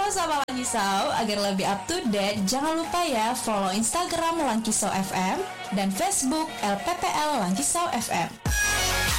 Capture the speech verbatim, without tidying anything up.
Sama-sama Lankisau, agar lebih up to date, jangan lupa ya follow Instagram Lankisau F M dan Facebook L P P L Lankisau F M.